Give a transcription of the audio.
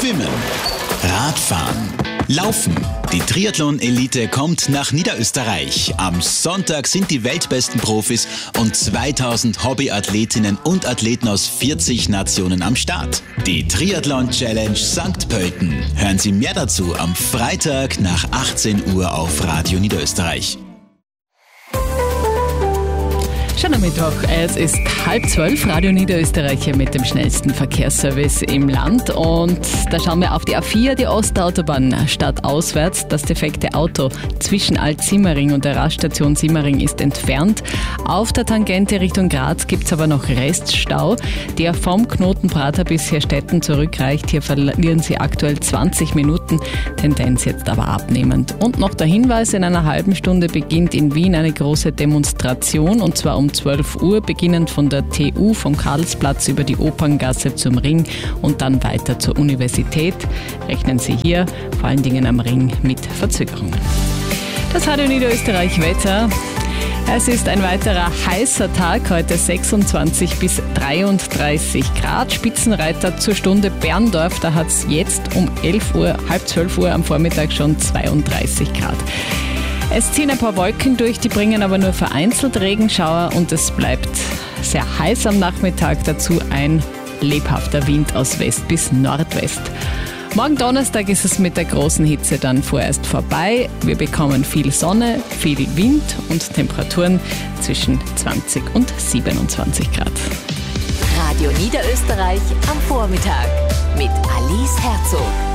Schwimmen, Radfahren, Laufen. Die Triathlon-Elite kommt nach Niederösterreich. Am Sonntag sind die weltbesten Profis und 2000 Hobbyathletinnen und Athleten aus 40 Nationen am Start. Die Triathlon-Challenge St. Pölten. Hören Sie mehr dazu am Freitag nach 18 Uhr auf Radio Niederösterreich. Schönen Mittwoch, es ist 11:30, Radio Niederösterreich mit dem schnellsten Verkehrsservice im Land. Und da schauen wir auf die A4, die Ostautobahn stadtauswärts. Das defekte Auto zwischen Alt-Simmering und der Raststation Simmering ist entfernt. Auf der Tangente Richtung Graz gibt es aber noch Reststau, der vom Knoten Prater bis Herstetten zurückreicht. Hier verlieren Sie aktuell 20 Minuten, Tendenz jetzt aber abnehmend. Und noch der Hinweis, in einer halben Stunde beginnt in Wien eine große Demonstration, und zwar um 12 Uhr, beginnend von der TU vom Karlsplatz über die Operngasse zum Ring und dann weiter zur Universität. Rechnen Sie hier vor allen Dingen am Ring mit Verzögerungen. Das Radio Niederösterreich Wetter. Es ist ein weiterer heißer Tag, heute 26 bis 33 Grad. Spitzenreiter zur Stunde Berndorf, da hat es jetzt um 11 Uhr, halb 12 Uhr am Vormittag schon 32 Grad. Es ziehen ein paar Wolken durch, die bringen aber nur vereinzelt Regenschauer und es bleibt sehr heiß am Nachmittag. Dazu ein lebhafter Wind aus West bis Nordwest. Morgen Donnerstag ist es mit der großen Hitze dann vorerst vorbei. Wir bekommen viel Sonne, viel Wind und Temperaturen zwischen 20 und 27 Grad. Radio Niederösterreich am Vormittag mit Alice Herzog.